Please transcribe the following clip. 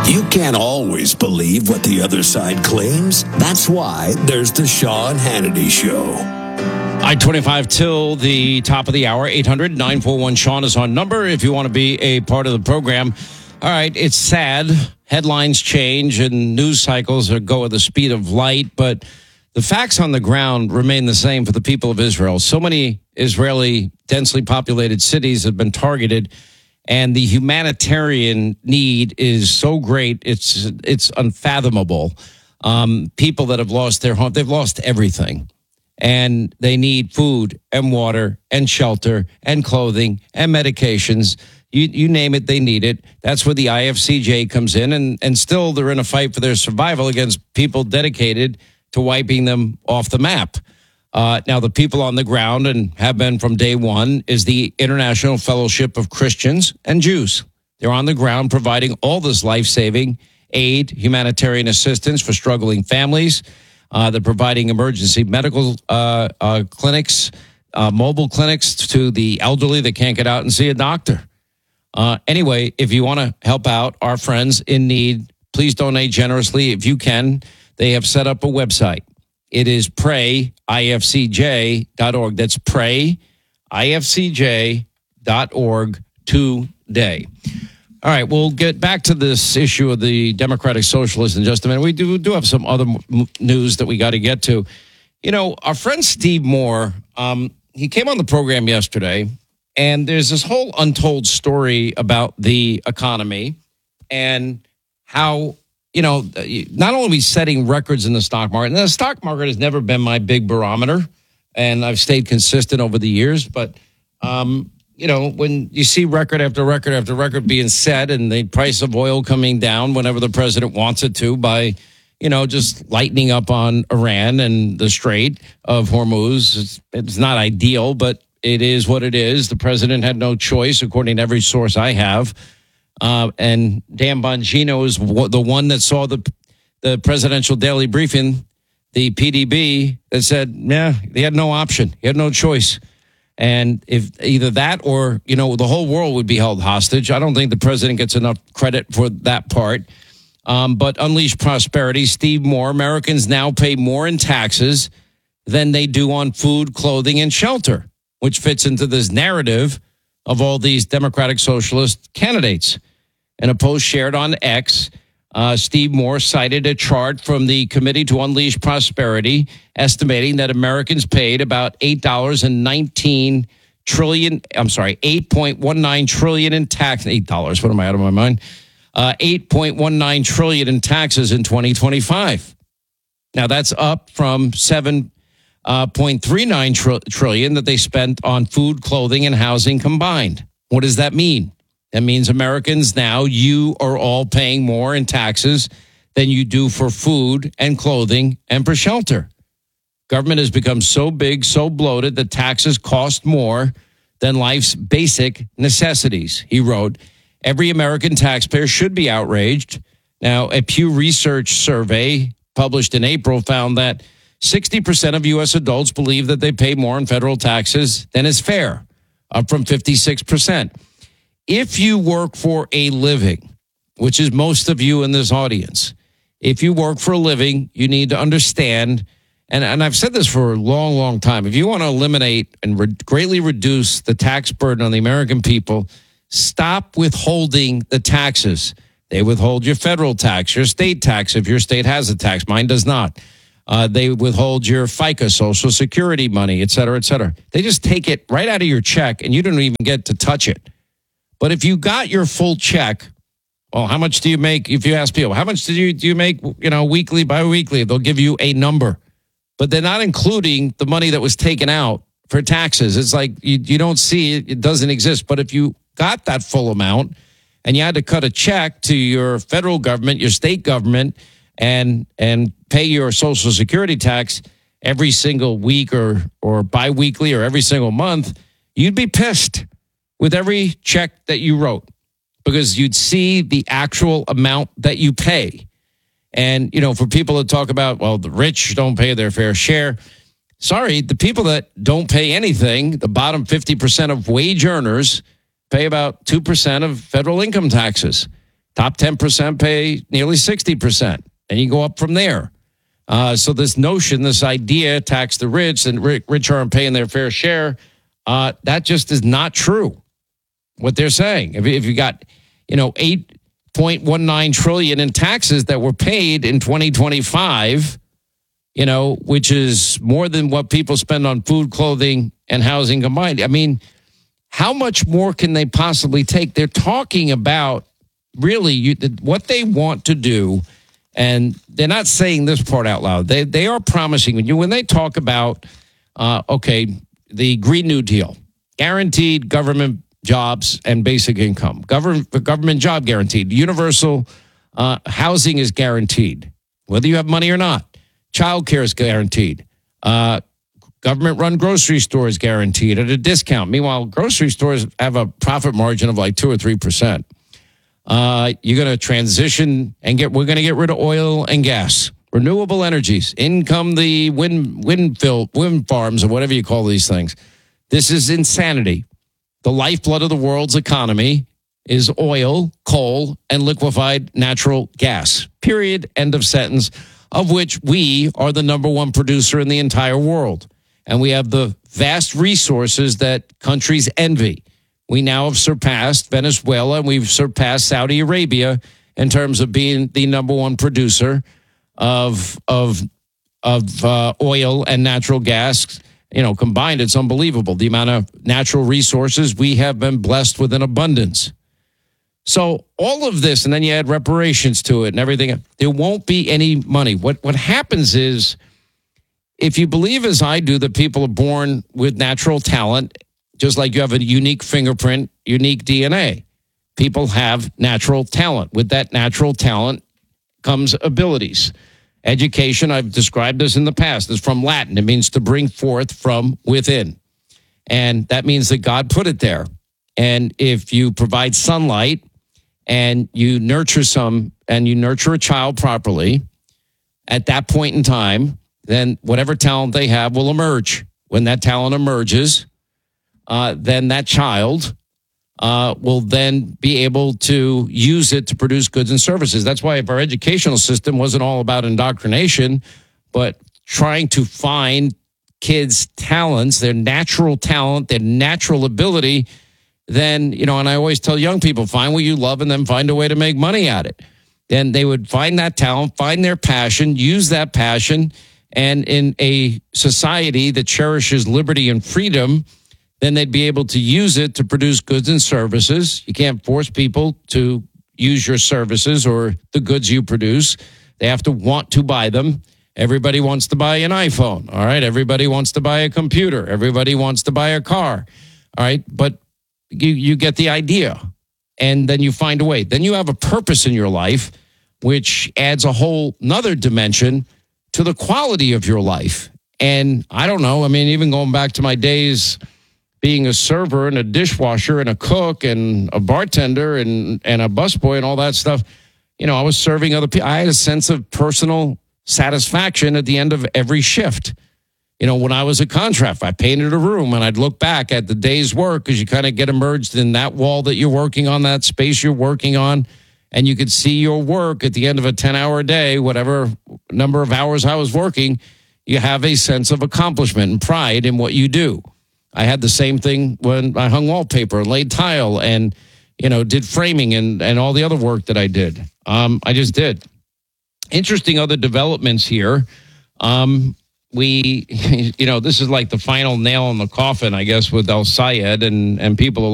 You can't always believe what the other side claims. That's why there's the Sean Hannity Show. I-25 till the top of the hour. 800-941-SEAN is on number if you want to be a part of the program. All right, it's sad. Headlines change and news cycles go at the speed of light, but the facts on the ground remain the same for the people of Israel. So many Israeli densely populated cities have been targeted, and the humanitarian need is so great, it's unfathomable. People that have lost their home, they've lost everything. And they need food and water and shelter and clothing and medications. You name it, they need it. That's where the IFCJ comes in. And still they're in a fight for their survival against people dedicated to wiping them off the map. Now, the people on the ground, and have been from day one, is the International Fellowship of Christians and Jews. They're on the ground providing all this life-saving aid, humanitarian assistance for struggling families. They're providing emergency medical clinics, mobile clinics to the elderly that can't get out and see a doctor. Anyway, if you want to help out our friends in need, please donate generously if you can. They have set up a website. It is prayifcj.org. That's prayifcj.org today. All right, we'll get back to this issue of the Democratic Socialists in just a minute. We do have some other news that we got to get to. You know, our friend Steve Moore, he came on the program yesterday, and there's this whole untold story about the economy and how, you know, not only are we setting records in the stock market, and the stock market has never been my big barometer, and I've stayed consistent over the years, but you know, when you see record after record after record being set and the price of oil coming down whenever the president wants it to by, you know, just lightening up on Iran and the Strait of Hormuz, it's not ideal, but it is what it is. The president had no choice, according to every source I have. And Dan Bongino is the one that saw the presidential daily briefing, the PDB, that said, yeah, he had no option. He had no choice. And if either that or, you know, the whole world would be held hostage. I don't think the president gets enough credit for that part. But Unleash Prosperity, Steve Moore, Americans now pay more in taxes than they do on food, clothing, and shelter, which fits into this narrative of all these Democratic Socialist candidates. In a post shared on X, Steve Moore cited a chart from the Committee to Unleash Prosperity, estimating that Americans paid about $8.19 trillion. I'm sorry, $8.19 trillion in tax. $8. What am I out of my mind? $8.19 trillion in taxes in 2025. Now that's up from $7.39 trillion that they spent on food, clothing, and housing combined. What does that mean? That means Americans now, you are all paying more in taxes than you do for food and clothing and for shelter. Government has become so big, so bloated that taxes cost more than life's basic necessities, he wrote. Every American taxpayer should be outraged. Now, a Pew Research survey published in April found that 60% of U.S. adults believe that they pay more in federal taxes than is fair, up from 56%. If you work for a living, which is most of you in this audience, if you work for a living, you need to understand, and I've said this for a long, long time, if you want to eliminate and greatly reduce the tax burden on the American people, stop withholding the taxes. They withhold your federal tax, your state tax, if your state has a tax. Mine does not. They withhold your FICA, Social Security money, et cetera, et cetera. They just take it right out of your check, and you don't even get to touch it. But if you got your full check, well, how much do you make? If you ask people, how much do you make, you know, weekly, biweekly? They'll give you a number. But they're not including the money that was taken out for taxes. It's like you don't see it. It doesn't exist. But if you got that full amount and you had to cut a check to your federal government, your state government, and pay your Social Security tax every single week or biweekly or every single month, you'd be pissed with every check that you wrote, because you'd see the actual amount that you pay. And, you know, for people that talk about, well, the rich don't pay their fair share. Sorry, the people that don't pay anything, the bottom 50% of wage earners, pay about 2% of federal income taxes. Top 10% pay nearly 60%. And you go up from there. So this notion, this idea, tax the rich and rich aren't paying their fair share, that just is not true. What they're saying, if you got, 8.19 trillion in taxes that were paid in 2025, which is more than what people spend on food, clothing, and housing combined. I mean, how much more can they possibly take? They're talking about really what they want to do. And they're not saying this part out loud. They are promising when they talk about, the Green New Deal, guaranteed government jobs and basic income, government job guaranteed, universal housing is guaranteed, whether you have money or not. Child care is guaranteed. Government-run grocery stores guaranteed at a discount. Meanwhile, grocery stores have a profit margin of like 2 or 3%. You're going to transition and we're going to get rid of oil and gas, renewable energies, income, the wind farms or whatever you call these things. This is insanity. The lifeblood of the world's economy is oil, coal, and liquefied natural gas. Period. End of sentence. Of which we are the number one producer in the entire world. And we have the vast resources that countries envy. We now have surpassed Venezuela and we've surpassed Saudi Arabia in terms of being the number one producer of oil and natural gas. Combined, it's unbelievable. The amount of natural resources we have been blessed with in abundance. So all of this, and then you add reparations to it and everything, there won't be any money. What happens is, if you believe as I do that people are born with natural talent, just like you have a unique fingerprint, unique DNA, people have natural talent. With that natural talent comes abilities. Education, I've described this in the past, is from Latin. It means to bring forth from within. And that means that God put it there. And if you provide sunlight and you nurture a child properly, at that point in time, then whatever talent they have will emerge. When that talent emerges, then that child will then be able to use it to produce goods and services. That's why if our educational system wasn't all about indoctrination, but trying to find kids' talents, their natural talent, their natural ability, then, and I always tell young people, find what you love and then find a way to make money at it. Then they would find that talent, find their passion, use that passion. And in a society that cherishes liberty and freedom, then they'd be able to use it to produce goods and services. You can't force people to use your services or the goods you produce. They have to want to buy them. Everybody wants to buy an iPhone. All right. Everybody wants to buy a computer. Everybody wants to buy a car. All right. But you get the idea. And then you find a way. Then you have a purpose in your life, which adds a whole nother dimension to the quality of your life. And I don't know. I mean, even going back to my days being a server and a dishwasher and a cook and a bartender and a busboy and all that stuff, I was serving other people. I had a sense of personal satisfaction at the end of every shift. When I was a contractor, I painted a room and I'd look back at the day's work because you kind of get immersed in that wall that you're working on, that space you're working on. And you could see your work at the end of a 10-hour day, whatever number of hours I was working, you have a sense of accomplishment and pride in what you do. I had the same thing when I hung wallpaper and laid tile and, did framing and all the other work that I did. I just did. Interesting other developments here. This is like the final nail in the coffin, I guess, with Al Sayed and people